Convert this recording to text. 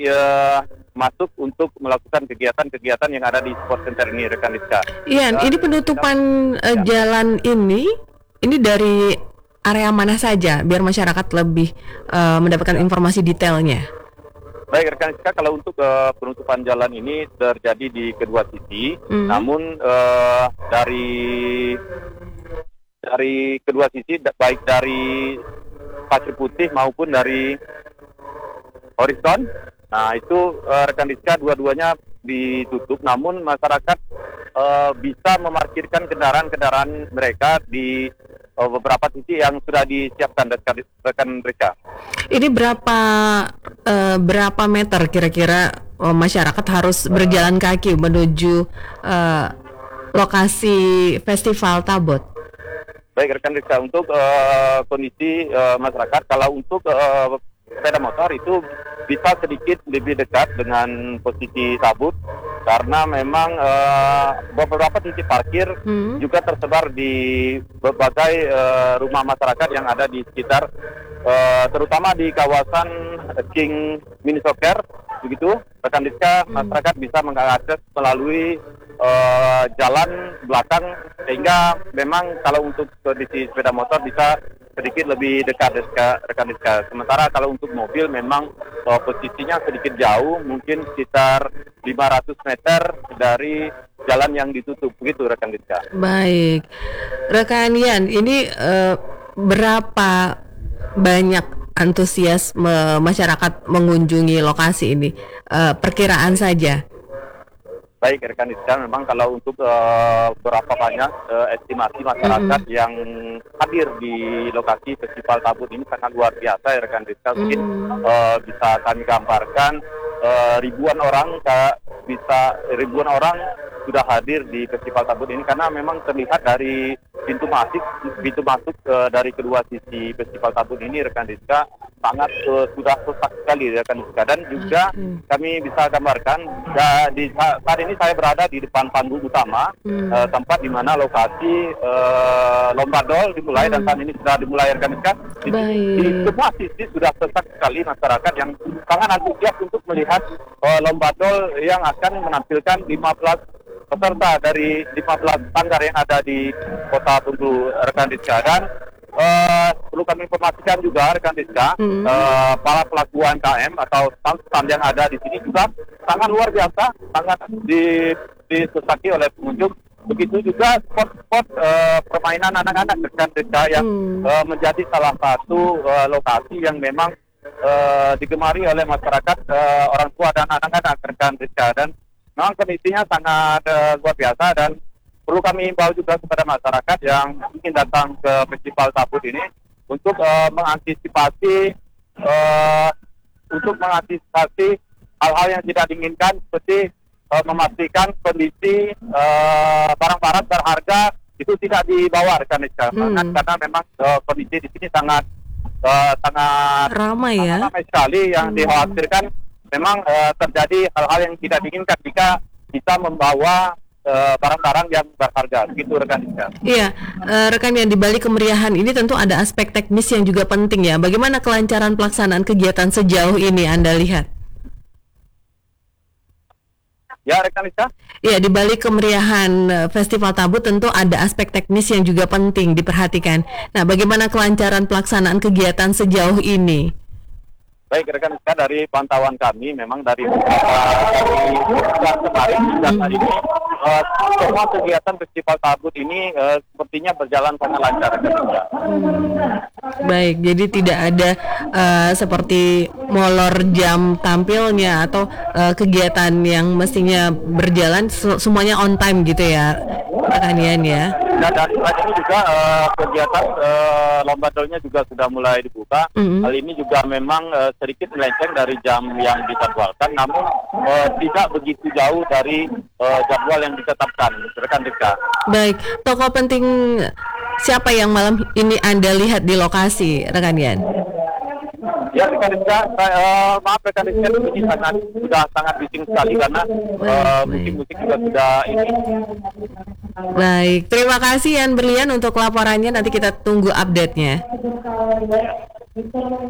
masuk untuk melakukan kegiatan-kegiatan yang ada di sport center ini, rekan Rizka. Iya, ini penutupan jalan ini dari area mana saja biar masyarakat lebih mendapatkan informasi detailnya. Baik rekan Rizka, kalau untuk penutupan jalan ini terjadi di kedua sisi, namun dari kedua sisi, baik dari Pasir Putih maupun dari Horizon. Nah itu rekan Rizka, dua-duanya ditutup, namun masyarakat bisa memarkirkan kendaraan-kendaraan mereka di beberapa titik yang sudah disiapkan rekan Rizka. Ini berapa meter kira-kira masyarakat harus berjalan kaki menuju lokasi festival Tabut? Baik rekan Rizka, untuk kondisi masyarakat, kalau untuk sepeda motor itu bisa sedikit lebih dekat dengan posisi Tabut, karena memang beberapa titik parkir juga tersebar di berbagai rumah masyarakat yang ada di sekitar, terutama di kawasan King Mini Soccer, begitu rekan Rizka. Masyarakat bisa mengakses melalui jalan belakang, sehingga memang kalau untuk kondisi sepeda motor bisa sedikit lebih dekat rekan Rizka. Sementara kalau untuk mobil memang posisinya sedikit jauh, mungkin sekitar 500 meter dari jalan yang ditutup, begitu rekan Rizka. Baik, rekan Yan, ini berapa banyak antusiasme masyarakat mengunjungi lokasi ini? Perkiraan saja. Baik rekan Rizka, memang kalau untuk berapa banyak estimasi masyarakat yang hadir di lokasi festival Tabut ini sangat luar biasa ya rekan Rizka. Mungkin bisa kami gambarkan ribuan orang sudah hadir di festival Tabut ini, karena memang terlihat dari pintu masuk dari kedua sisi festival Tabut ini rekan Rizka sangat sudah sesak sekali rekan Rizka. Dan juga kami bisa gambarkan saat ini saya berada di depan panggung utama, tempat di mana lokasi lomba dol dimulai, dan saat ini sudah dimulai rekan Rizka. Di semua sisi sudah sesak sekali masyarakat yang sangat antusias untuk melihat lomba dol yang akan menampilkan 15 peserta dari 15 sanggar yang ada di Kota Bengkulu rekan Rizka. Dan perlu kami informasikan juga rekan Rizka, para pelaku UMKM atau stand yang ada di sini juga sangat luar biasa, sangat disesaki oleh pengunjung. Begitu juga spot-spot permainan anak-anak rekan Rizka yang menjadi salah satu lokasi yang memang digemari oleh masyarakat, orang tua dan anak-anak rekan Rizka. Dan memang kondisinya sangat luar biasa, dan perlu kami himbau juga kepada masyarakat yang ingin datang ke festival Tabut ini untuk mengantisipasi hal-hal yang tidak diinginkan, seperti memastikan kondisi barang-barang berharga itu tidak dibawa rekan Rizka. Karena memang kondisi di sini sangat ramai ya. Ramai sekali, yang dikhawatirkan memang terjadi hal-hal yang tidak diinginkan jika kita membawa barang-barang yang berharga, begitu rekan Rizka. Iya, rekan yang di balik kemeriahan ini tentu ada aspek teknis yang juga penting ya. Bagaimana kelancaran pelaksanaan kegiatan sejauh ini Anda lihat? Ya rekan Rizka? Iya, di balik kemeriahan Festival Tabut tentu ada aspek teknis yang juga penting diperhatikan. Nah, bagaimana kelancaran pelaksanaan kegiatan sejauh ini? Baik rekan Rizka, dari pantauan kami memang dari kemarin dan hari ini semua kegiatan Festival Tabut ini sepertinya berjalan sangat lancar. Baik, jadi tidak ada seperti molor jam tampilnya atau kegiatan yang mestinya berjalan semuanya on time gitu ya, rekan-rekan ya. Dan saat ini juga kegiatan lomba dolnya juga sudah mulai dibuka. Hal ini juga memang sedikit melenceng dari jam yang dijadwalkan, namun tidak begitu jauh dari jadwal yang ditetapkan, rekan Rizka. Baik, tokoh penting siapa yang malam ini Anda lihat di lokasi, rekan Yan? Ya rekan Rizka, maaf rekan Rizka, ini sudah sangat bising sekali karena musik-musik juga sudah ini. Baik, terima kasih Yan Berlian untuk laporannya, nanti kita tunggu update-nya.